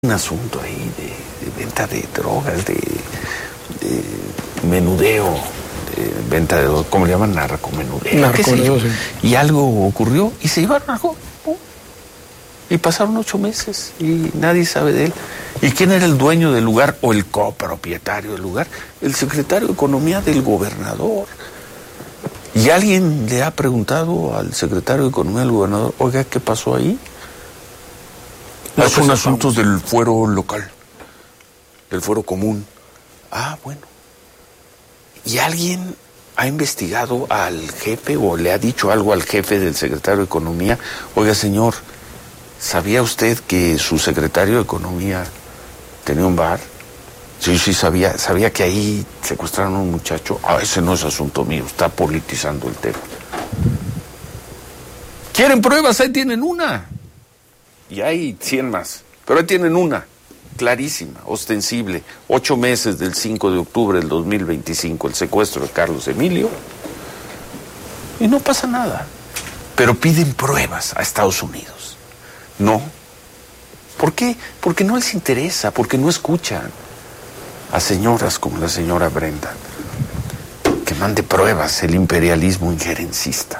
un asunto ahí de venta de drogas, de menudeo, de venta de, ¿cómo le llaman? Narcomenudeo. Sí. Y algo ocurrió y se llevaron algo. Y pasaron 8 meses y nadie sabe de él. ¿Y quién era el dueño del lugar o el copropietario del lugar? El secretario de Economía del gobernador. ¿Y alguien le ha preguntado al secretario de Economía del gobernador, oiga, qué pasó ahí? No, son asuntos del fuero local, del fuero común. Ah, bueno. ¿Y alguien ha investigado al jefe o le ha dicho algo al jefe del secretario de Economía? Oiga, señor, ¿sabía usted que su secretario de Economía tenía un bar? Sí, sabía que ahí secuestraron a un muchacho. Ah, ese no es asunto mío, está politizando el tema. ¿Quieren pruebas? Ahí tienen una. Y hay 100 más, pero ahí tienen una, clarísima, ostensible. 8 meses del 5 de octubre del 2025, el secuestro de Carlos Emilio. Y no pasa nada. Pero piden pruebas a Estados Unidos. No. ¿Por qué? Porque no les interesa, porque no escuchan a señoras como la señora Brenda, que mande pruebas el imperialismo injerencista.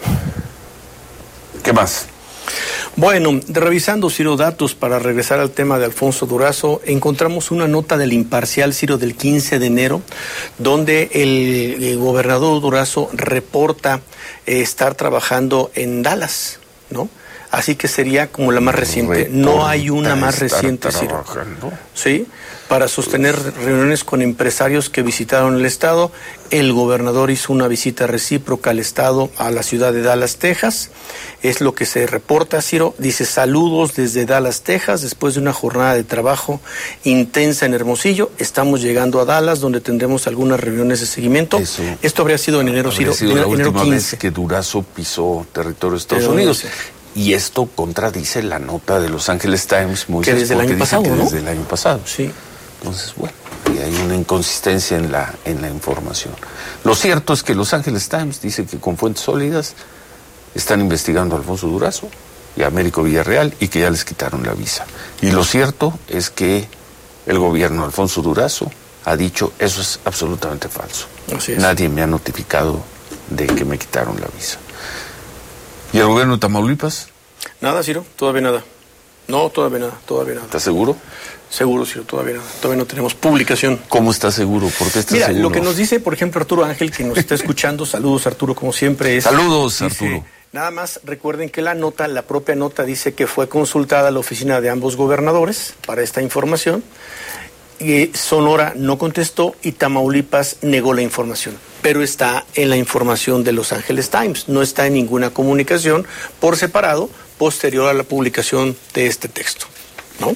¿Qué más? Bueno, revisando, Ciro, datos para regresar al tema de Alfonso Durazo, encontramos una nota del Imparcial, Ciro, del 15 de enero, donde el gobernador Durazo reporta estar trabajando en Dallas, ¿no? Así que sería como la más reciente. No hay una más reciente, Ciro. Sí, para sostener reuniones con empresarios que visitaron el estado. El gobernador hizo una visita recíproca al estado, a la ciudad de Dallas, Texas. Es lo que se reporta, Ciro. Dice, saludos desde Dallas, Texas, después de una jornada de trabajo intensa en Hermosillo. Estamos llegando a Dallas, donde tendremos algunas reuniones de seguimiento. Eso, esto habría sido en enero, Ciro. Sido la enero última 15. vez que Durazo pisó territorio de Estados Unidos. Y esto contradice la nota de Los Angeles Times, que desde el año pasado, ¿no? Desde el año pasado. Sí. Entonces, bueno, y hay una inconsistencia en la información. Lo cierto es que Los Angeles Times dice que con fuentes sólidas están investigando a Alfonso Durazo y a Américo Villarreal y que ya les quitaron la visa. Y lo cierto es que el gobierno de Alfonso Durazo ha dicho, eso es absolutamente falso. Así es. Nadie me ha notificado de que me quitaron la visa. ¿Y el gobierno de Tamaulipas? Nada, Ciro, todavía nada. No, todavía nada. ¿Estás seguro? Seguro, Ciro, todavía nada. Todavía no tenemos publicación. ¿Cómo estás seguro? ¿Por qué estás seguro? Mira, lo que nos dice, por ejemplo, Arturo Ángel, que nos está escuchando, saludos, Arturo, como siempre. Es, saludos, dice, Arturo. Nada más recuerden que la propia nota dice que fue consultada la oficina de ambos gobernadores para esta información. Y Sonora no contestó y Tamaulipas negó la información. Pero está en la información de Los Angeles Times, no está en ninguna comunicación por separado posterior a la publicación de este texto, ¿no?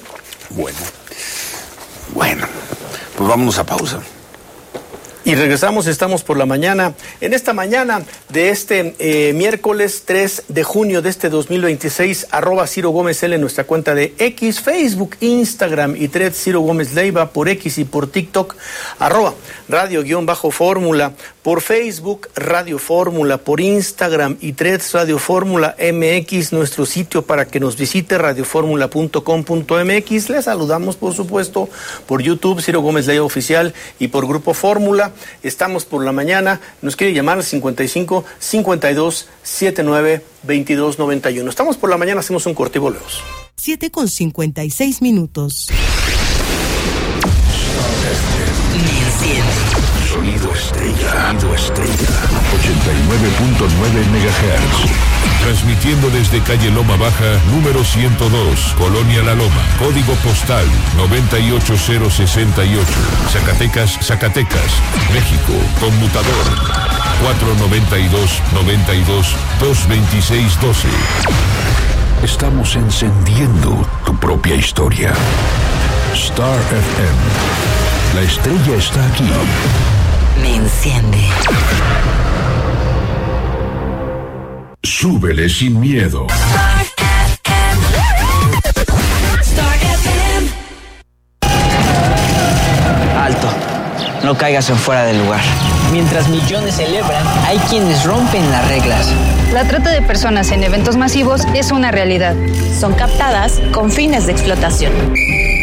Bueno, pues vámonos a pausa. Y regresamos, estamos por la mañana. En esta mañana de este miércoles 3 de junio de este 2026, @Ciro Gómez L en nuestra cuenta de X, Facebook, Instagram y Threads Ciro Gómez Leiva por X y por TikTok, @Radio_Fórmula, por Facebook, Radio Fórmula, por Instagram y Threads Radio Fórmula MX, nuestro sitio para que nos visite, radioformula.com.mx. Les saludamos, por supuesto, por YouTube, Ciro Gómez Leiva Oficial, y por Grupo Fórmula. Estamos por la mañana, nos quiere llamar al 55 52 79 22 91. Estamos por la mañana, hacemos un corte y volvemos. 7:56. Sonido estrella. 89.9 MHz. Transmitiendo desde calle Loma Baja, número 102, Colonia La Loma. Código postal 98068. Zacatecas, México. Conmutador 492-92-226-12. Estamos encendiendo tu propia historia. Star FM. La estrella está aquí. Me enciende. Súbele sin miedo. Alto. no caigas en fuera del lugar. Mientras millones celebran, hay quienes rompen las reglas. La trata de personas en eventos masivos es una realidad. Son captadas con fines de explotación.